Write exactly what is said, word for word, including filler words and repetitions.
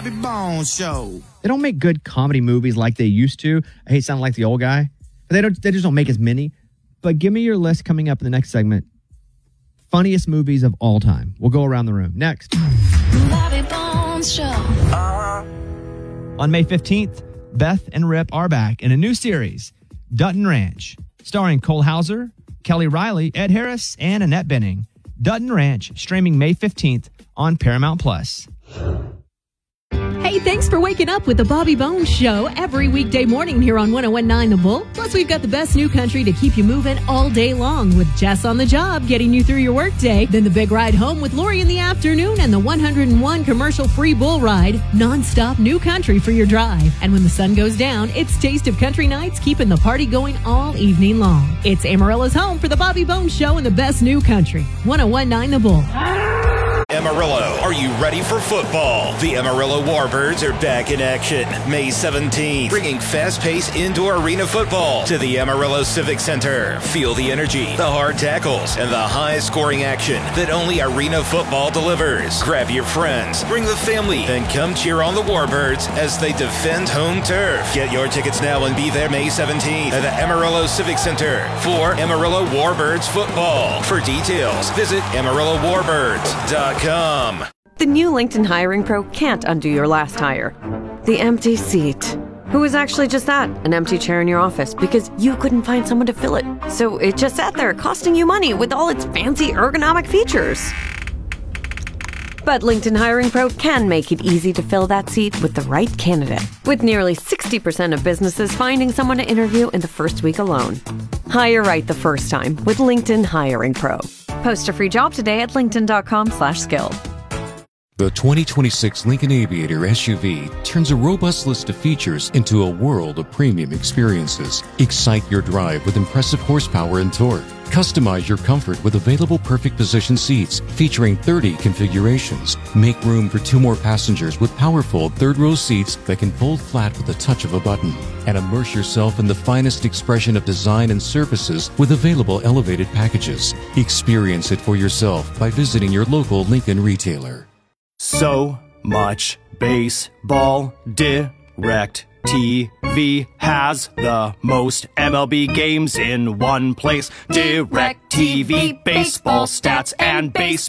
Bobby Bones Show. They don't make good comedy movies like they used to. I hate sounding like the old guy. But they don't. They just don't make as many. But give me your list coming up in the next segment. Funniest movies of all time. We'll go around the room. Next. Bobby Bones Show. Uh-huh. On May fifteenth, Beth and Rip are back in a new series, Dutton Ranch, starring Cole Hauser, Kelly Riley, Ed Harris, and Annette Bening. Dutton Ranch, streaming May fifteenth on Paramount Plus. Hey, thanks for waking up with the Bobby Bones Show every weekday morning here on one oh one point nine The Bull. Plus, we've got the best new country to keep you moving all day long with Jess on the job, getting you through your workday. Then the big ride home with Lori in the afternoon and the one oh one commercial-free bull ride. Non-stop new country for your drive. And when the sun goes down, it's Taste of Country Nights, keeping the party going all evening long. It's Amarillo's home for the Bobby Bones Show and the best new country. one oh one point nine The Bull. Amarillo, are you ready for football? The Amarillo Warbirds are back in action May seventeenth, bringing fast-paced indoor arena football to the Amarillo Civic Center. Feel the energy, the hard tackles, and the high-scoring action that only arena football delivers. Grab your friends, bring the family, and come cheer on the Warbirds as they defend home turf. Get your tickets now and be there May seventeenth at the Amarillo Civic Center for Amarillo Warbirds football. For details, visit amarillo warbirds dot com. The new LinkedIn Hiring Pro can't undo your last hire. The empty seat. Who is actually just that, an empty chair in your office because you couldn't find someone to fill it. So it just sat there costing you money with all its fancy ergonomic features. But LinkedIn Hiring Pro can make it easy to fill that seat with the right candidate, with nearly sixty percent of businesses finding someone to interview in the first week alone. Hire right the first time with LinkedIn Hiring Pro. Post a free job today at linkedin dot com slash skill. The twenty twenty-six Lincoln Aviator S U V turns a robust list of features into a world of premium experiences. Excite your drive with impressive horsepower and torque. Customize your comfort with available perfect position seats featuring thirty configurations. Make room for two more passengers with powerful third-row seats that can fold flat with the touch of a button. And immerse yourself in the finest expression of design and services with available elevated packages. Experience it for yourself by visiting your local Lincoln retailer. So much baseball. Direct T V has the most M L B games in one place. Direct T V, baseball stats and base